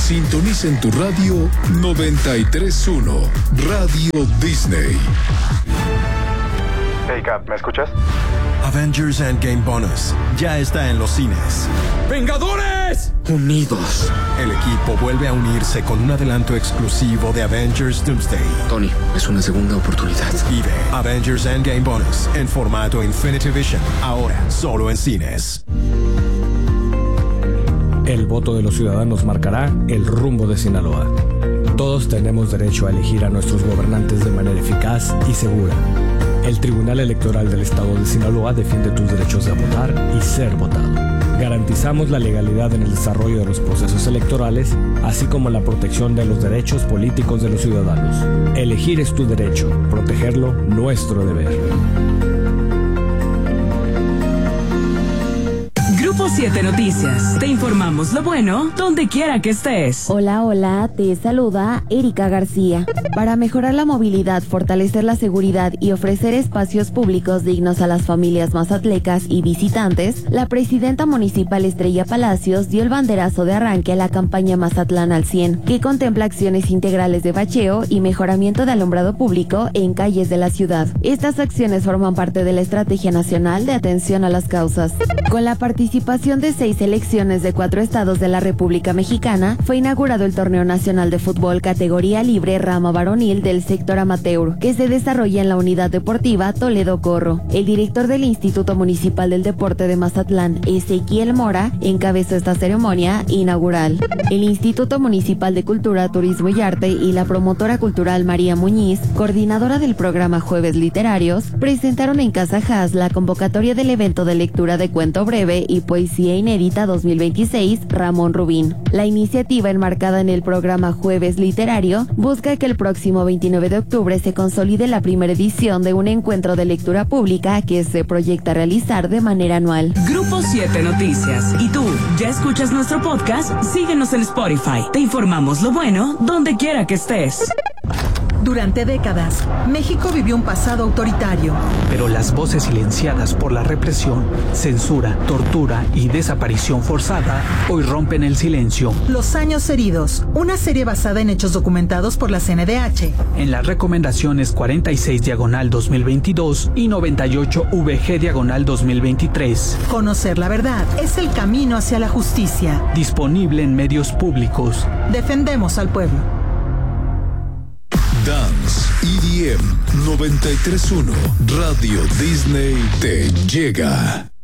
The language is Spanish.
Sintoniza en tu radio 93.1, Radio Disney. Hey Cap, ¿me escuchas? Avengers Endgame Bonus ya está en los cines. ¡Vengadores! Unidos. El equipo vuelve a unirse con un adelanto exclusivo de Avengers Doomsday. Tony, es una segunda oportunidad. Vive Avengers Endgame Bonus en formato Infinity Vision, ahora solo en cines. El voto de los ciudadanos marcará el rumbo de Sinaloa. Todos tenemos derecho a elegir a nuestros gobernantes de manera eficaz y segura. El Tribunal Electoral del Estado de Sinaloa defiende tus derechos de votar y ser votado. Garantizamos la legalidad en el desarrollo de los procesos electorales, así como la protección de los derechos políticos de los ciudadanos. Elegir es tu derecho, protegerlo, nuestro deber. Grupo 7 Noticias. Te informamos lo bueno donde quiera que estés. Hola, te saluda Erika García. Para mejorar la movilidad, fortalecer la seguridad y ofrecer espacios públicos dignos a las familias mazatlecas y visitantes, la presidenta municipal Estrella Palacios dio el banderazo de arranque a la campaña Mazatlán al 100, que contempla acciones integrales de bacheo y mejoramiento de alumbrado público en calles de la ciudad. Estas acciones forman parte de la Estrategia Nacional de Atención a las Causas. Con la participación de 6 selecciones de 4 estados de la República Mexicana, fue inaugurado el Torneo Nacional de Fútbol categoría libre rama varonil del sector amateur, que se desarrolla en la Unidad Deportiva Toledo Corro. El director del Instituto Municipal del Deporte de Mazatlán, Ezequiel Mora, encabezó esta ceremonia inaugural. El Instituto Municipal de Cultura, Turismo y Arte y la promotora cultural María Muñiz, coordinadora del programa Jueves Literarios, presentaron en Casa Haas la convocatoria del evento de lectura de cuento breve y Poesía Inédita 2026, Ramón Rubín. La iniciativa, enmarcada en el programa Jueves Literario, busca que el próximo 29 de octubre se consolide la primera edición de un encuentro de lectura pública que se proyecta realizar de manera anual. Grupo 7 Noticias. ¿Y tú, ya escuchas nuestro podcast? Síguenos en Spotify. Te informamos lo bueno donde quiera que estés. Durante décadas, México vivió un pasado autoritario. Pero las voces silenciadas por la represión, censura, tortura y desaparición forzada hoy rompen el silencio. Los años heridos, una serie basada en hechos documentados por la CNDH. En las recomendaciones 46/2022 y 98/VG/2023. Conocer la verdad es el camino hacia la justicia. Disponible en medios públicos. Defendemos al pueblo. Dance EDM 93.1 Radio Disney te llega.